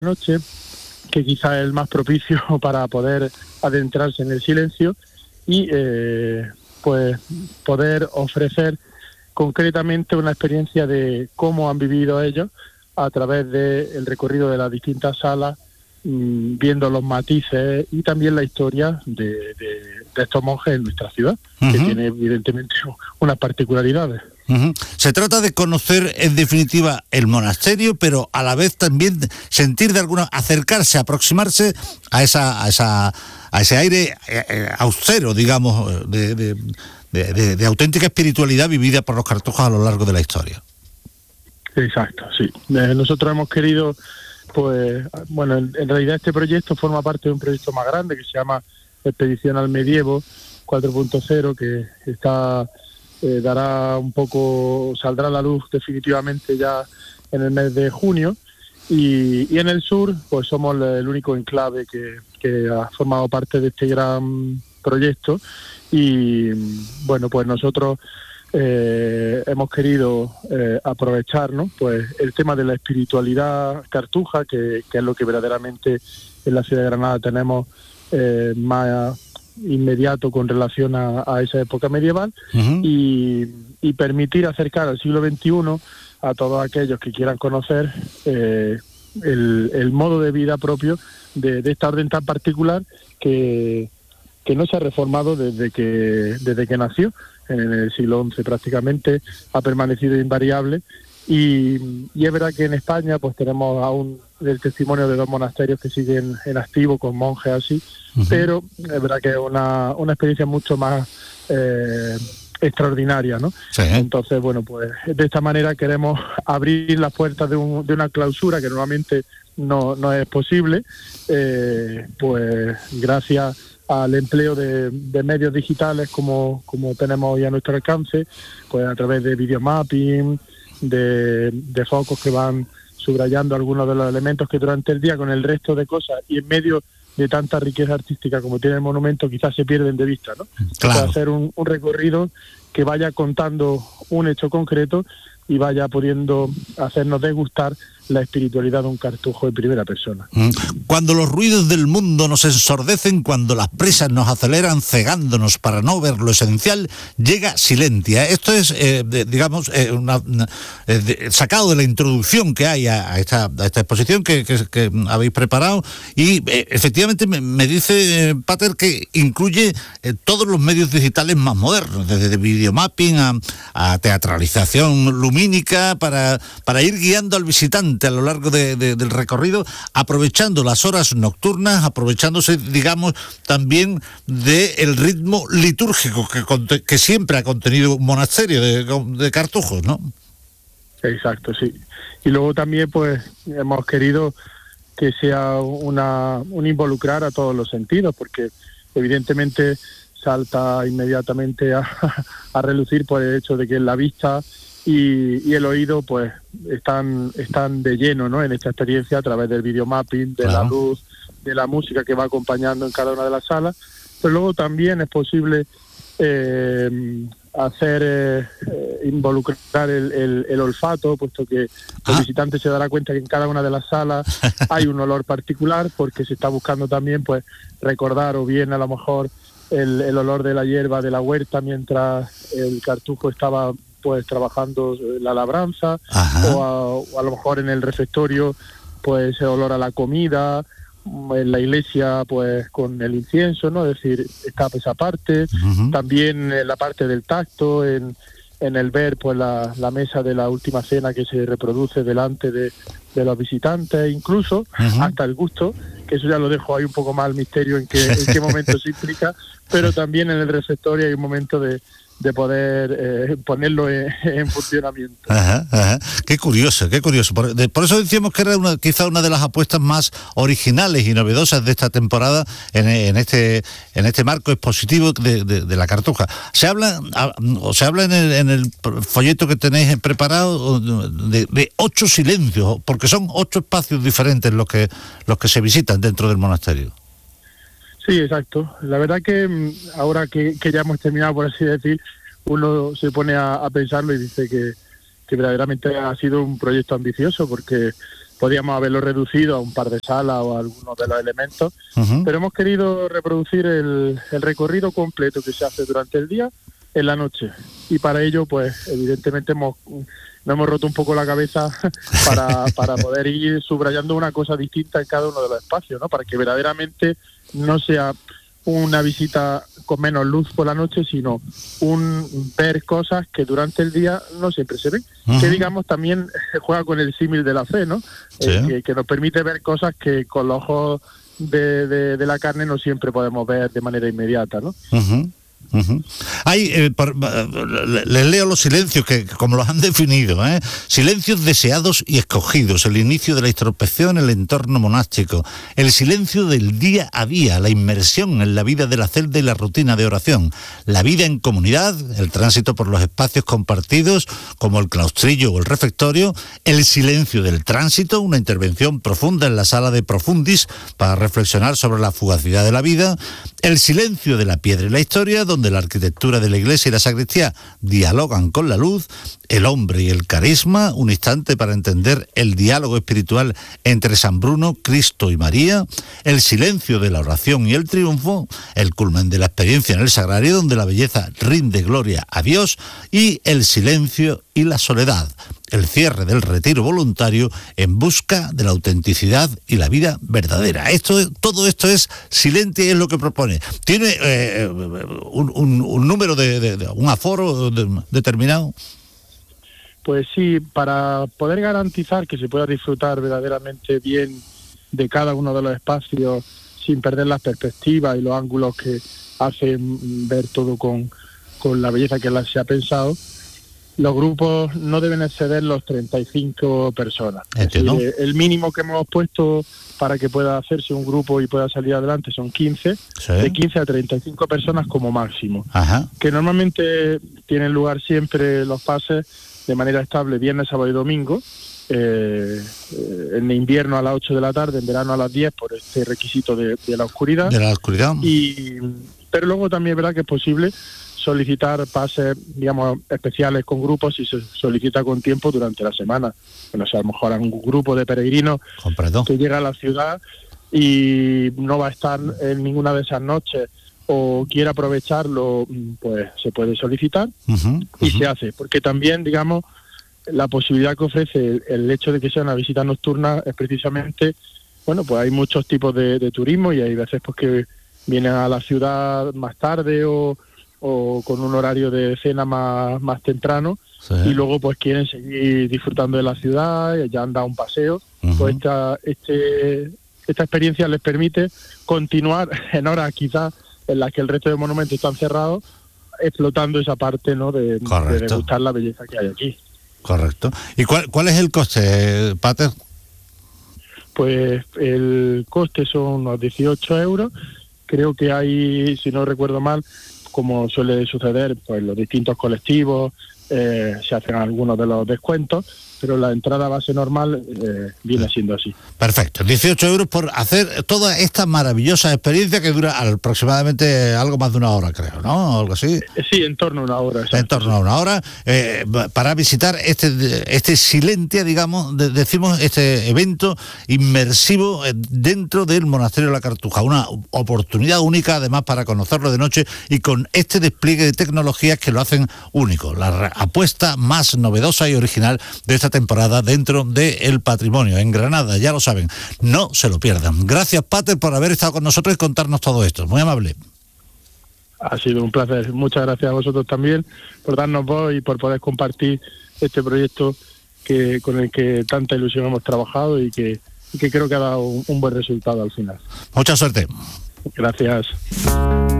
noche, que quizás es el más propicio para poder adentrarse en el silencio y pues poder ofrecer concretamente una experiencia de cómo han vivido ellos a través del recorrido de las distintas salas, viendo los matices y también la historia de estos monjes en nuestra ciudad, que tiene evidentemente unas particularidades. Se trata de conocer en definitiva el monasterio, pero a la vez también sentir acercarse, aproximarse a ese aire austero, digamos, de auténtica espiritualidad vivida por los cartujos a lo largo de la historia. Exacto, sí. Nosotros hemos querido, pues, bueno, en realidad este proyecto forma parte de un proyecto más grande que se llama Expedición al Medievo 4.0, que está dará un poco, saldrá a la luz definitivamente ya en el mes de junio, y en el sur pues somos el único enclave que ha formado parte de este gran proyecto, y bueno, pues nosotros hemos querido aprovechar, ¿no?, pues el tema de la espiritualidad cartuja, que es lo que verdaderamente en la ciudad de Granada tenemos más inmediato con relación a esa época medieval, y permitir acercar al siglo XXI a todos aquellos que quieran conocer el modo de vida propio de esta orden tan particular que no se ha reformado desde que nació en el siglo XI, prácticamente ha permanecido invariable. Y es verdad que en España pues tenemos aún el testimonio de 2 monasterios que siguen en activo con monjes así, pero es verdad que es una experiencia mucho más extraordinaria, ¿no? Sí. Entonces, bueno, pues de esta manera queremos abrir las puertas de una clausura que normalmente no es posible, pues gracias al empleo de medios digitales como tenemos hoy a nuestro alcance, pues a través de videomapping, de focos que van subrayando algunos de los elementos que durante el día, con el resto de cosas y en medio de tanta riqueza artística como tiene el monumento, quizás se pierden de vista, ¿no? Claro. Para hacer un recorrido que vaya contando un hecho concreto y vaya pudiendo hacernos degustar la espiritualidad de un cartujo en primera persona. Cuando los ruidos del mundo nos ensordecen, cuando las prisas nos aceleran cegándonos para no ver lo esencial, llega Silentia. Esto es, digamos, sacado de la introducción que hay a esta exposición que habéis preparado, y efectivamente me dice Pater que incluye todos los medios digitales más modernos, desde videomapping a teatralización lumínica, para ir guiando al visitante a lo largo del recorrido, aprovechando las horas nocturnas, aprovechándose, digamos, también del ritmo litúrgico que siempre ha contenido un monasterio de cartujos, ¿no? Exacto, sí. Y luego también, pues, hemos querido que sea un involucrar a todos los sentidos, porque evidentemente salta inmediatamente a relucir por el hecho de que la vista y el oído pues están de lleno, ¿no?, en esta experiencia a través del videomapping, de la luz, de la música que va acompañando en cada una de las salas. Pero luego también es posible involucrar el olfato, puesto que el visitante se dará cuenta que en cada una de las salas hay un olor particular, porque se está buscando también pues recordar, o bien a lo mejor el olor de la hierba de la huerta mientras el cartujo estaba pues trabajando la labranza, o a lo mejor en el refectorio pues el olor a la comida, en la iglesia pues con el incienso, ¿no? Es decir, está esa parte, también en la parte del tacto, en el ver pues la mesa de la última cena que se reproduce delante de los visitantes, incluso hasta el gusto, que eso ya lo dejo ahí un poco más al misterio en qué momento se implica, pero también en el refectorio hay un momento de poder ponerlo en funcionamiento. Qué curioso. Por eso decíamos que era quizá una de las apuestas más originales y novedosas de esta temporada en este marco expositivo de la Cartuja. Se habla en el folleto que tenéis preparado de 8 silencios, porque son 8 espacios diferentes los que se visitan dentro del monasterio. Sí, exacto. La verdad que ahora que ya hemos terminado, por así decir, uno se pone a pensarlo y dice que verdaderamente ha sido un proyecto ambicioso, porque podíamos haberlo reducido a un par de salas o a algunos de los elementos, pero hemos querido reproducir el recorrido completo que se hace durante el día en la noche, y para ello pues evidentemente nos hemos roto un poco la cabeza para poder ir subrayando una cosa distinta en cada uno de los espacios, ¿no? Para que verdaderamente no sea una visita con menos luz por la noche, sino ver cosas que durante el día no siempre se ven, que digamos también juega con el símil de la fe, ¿no? Sí. Que nos permite ver cosas que con los ojos de la carne no siempre podemos ver de manera inmediata, ¿no? Hay, les leo los silencios que como los han definido, silencios deseados y escogidos, el inicio de la introspección, el entorno monástico, el silencio del día a día, la inmersión en la vida de la celda y la rutina de oración, la vida en comunidad, el tránsito por los espacios compartidos como el claustrillo o el refectorio, el silencio del tránsito, una intervención profunda en la sala de profundis para reflexionar sobre la fugacidad de la vida, el silencio de la piedra y la historia, donde la arquitectura de la iglesia y la sacristía dialogan con la luz, el hombre y el carisma, un instante para entender el diálogo espiritual entre San Bruno, Cristo y María, el silencio de la oración y el triunfo, el culmen de la experiencia en el sagrario, donde la belleza rinde gloria a Dios, y el silencio y la soledad, el cierre del retiro voluntario en busca de la autenticidad y la vida verdadera. Todo esto es Silentia y es lo que propone. ¿Tiene un número de un aforo determinado? Pues sí, para poder garantizar que se pueda disfrutar verdaderamente bien de cada uno de los espacios sin perder las perspectivas y los ángulos que hacen ver todo con la belleza que se ha pensado, los grupos no deben exceder los 35 personas. Entiendo. Es decir, el mínimo que hemos puesto para que pueda hacerse un grupo y pueda salir adelante son 15, sí. De 15 a 35 personas como máximo. Ajá. Que normalmente tienen lugar siempre los pases de manera estable viernes, sábado y domingo, en invierno a las 8 de la tarde, en verano a las 10 por este requisito de la oscuridad. De la oscuridad. Pero luego también es verdad que es posible solicitar pases, digamos, especiales con grupos si se solicita con tiempo durante la semana. Bueno, o sea, a lo mejor un grupo de peregrinos que llega a la ciudad y no va a estar en ninguna de esas noches o quiere aprovecharlo, pues se puede solicitar y se hace. Porque también, digamos, la posibilidad que ofrece el hecho de que sea una visita nocturna es precisamente, bueno, pues hay muchos tipos de turismo y hay veces pues que vienen a la ciudad más tarde o con un horario de cena más temprano, sí. Y luego pues quieren seguir disfrutando de la ciudad, ya han dado un paseo, pues esta experiencia les permite continuar en horas quizás en las que el resto de monumentos están cerrados, explotando esa parte, ¿no?, de degustar la belleza que hay aquí. Correcto. ¿Y cuál es el coste, Pater? Pues el coste son unos 18 euros, creo que hay, si no recuerdo mal, como suele suceder, pues los distintos colectivos se hacen algunos de los descuentos, pero la entrada base normal viene siendo así. Perfecto, 18 euros por hacer toda esta maravillosa experiencia que dura aproximadamente algo más de una hora, creo, ¿no? Algo así. Sí, en torno a una hora. Exacto. En torno a una hora, para visitar este Silentia, digamos, decimos, este evento inmersivo dentro del Monasterio de la Cartuja. Una oportunidad única, además, para conocerlo de noche y con este despliegue de tecnologías que lo hacen único. La apuesta más novedosa y original de esta temporada dentro del patrimonio en Granada, ya lo saben, no se lo pierdan. Gracias, Pater, por haber estado con nosotros y contarnos todo esto, muy amable. Ha sido un placer, muchas gracias a vosotros también por darnos voz y por poder compartir este proyecto con el que tanta ilusión hemos trabajado y que creo que ha dado un buen resultado al final. Mucha suerte. Gracias.